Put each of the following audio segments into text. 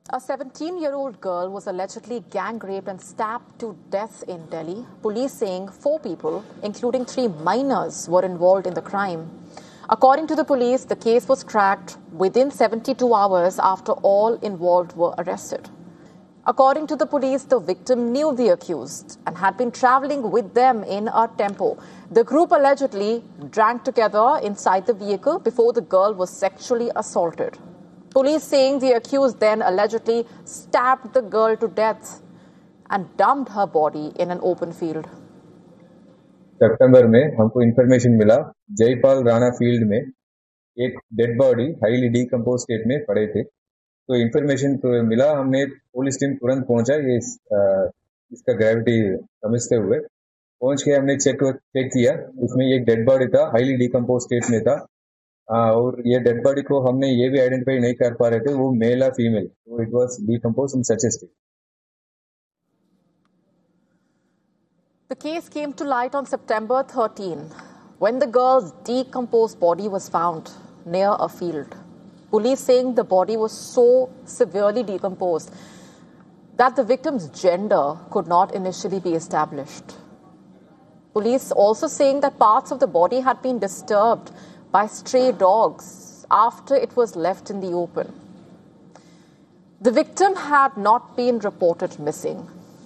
A 17-year-old girl was allegedly gang raped and stabbed to death in Delhi. Police saying 4 people, including 3 minors, were involved in the crime. According to the police, the case was cracked within 72 hours after all involved were arrested. According to the police, the victim knew the accused and had been traveling with them in a tempo. The group allegedly drank together inside the vehicle before the girl was sexually assaulted. Police saying the accused then allegedly stabbed the girl to death and dumped her body in an open field. सितंबर में हमको information मिला Jaipal Rana field में एक dead body highly decompose state में पड़े थे। तो information मिला, हमने पुलिस टीम तुरंत पहुंचा। ये इसका ग्रेविटी समझते हुए पहुंच के हमने चेक किया। उसमें एक डेड बॉडी था, हाईली डीकम्पोज स्टेट में था और ये डेड बॉडी को हमने ये भी आइडेंटिफाई नहीं कर पा रहे थे वो मेल या फीमेल। तो it was decompose in such a state. The case came to light on September 13 when the girl's decomposed body was found near a field. Police saying the body was so severely decomposed that the victim's gender could not initially be established. Police also saying that parts of the body had been disturbed by stray dogs after it was left in the open. The victim had not been reported missing.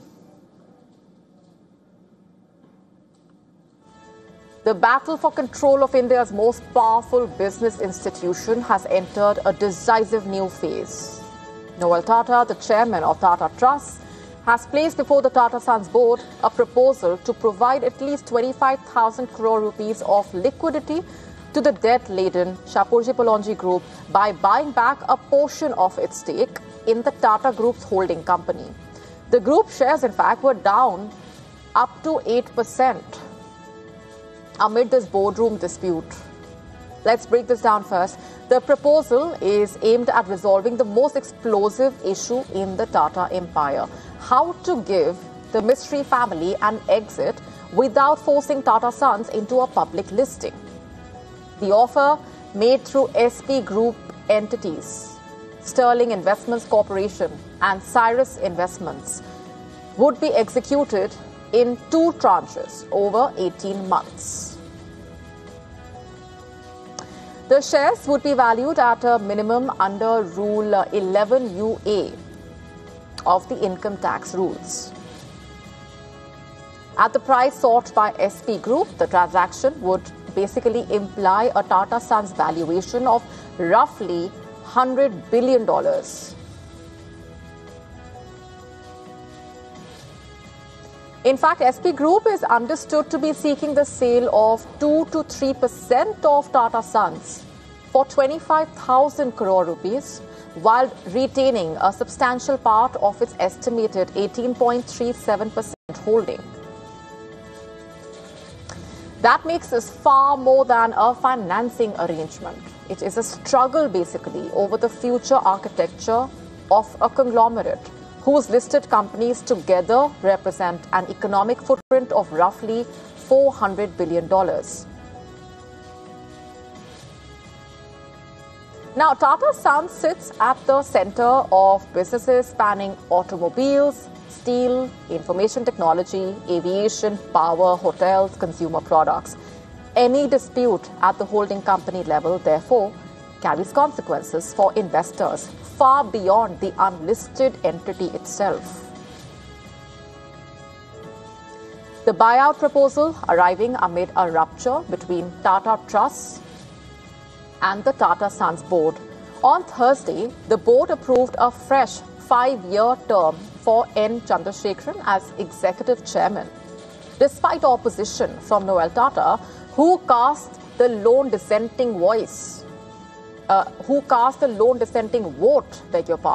The battle for control of India's most powerful business institution has entered a decisive new phase. Noel Tata, the chairman of Tata Trust, has placed before the Tata Sons board a proposal to provide at least 25,000 crore rupees of liquidity to the debt-laden Shapoorji Pallonji Group by buying back a portion of its stake in the Tata Group's holding company. The group shares, in fact, were down up to 8% amid this boardroom dispute. Let's break this down first. The proposal is aimed at resolving the most explosive issue in the Tata empire: how to give the Mistry family an exit without forcing Tata Sons into a public listing. The offer, made through SP Group entities, Sterling Investments Corporation and Cyrus Investments, would be executed in 2 tranches over 18 months. The shares would be valued at a minimum under Rule 11 UA of the income tax rules. At the price sought by SP Group, the transaction would basically imply a Tata Sons valuation of roughly $100 billion. In fact, SP Group is understood to be seeking the sale of 2 to 3% of Tata Sons for 25,000 crore rupees, while retaining a substantial part of its estimated 18.37% holding. That makes this far more than a financing arrangement. It is a struggle, basically, over the future architecture of a conglomerate whose listed companies together represent an economic footprint of roughly $400 billion. Now, Tata Sons sits at the center of businesses spanning automobiles, steel, information technology, aviation, power, hotels, consumer products. Any dispute at the holding company level, therefore, carries consequences for investors far beyond the unlisted entity itself. The buyout proposal arriving amid a rupture between Tata Trust and the Tata Sons board. On Thursday, the board approved a fresh 5-year term for N. Chandrasekaran as executive chairman, despite opposition from Noel Tata, who cast the lone dissenting vote, beg your pardon.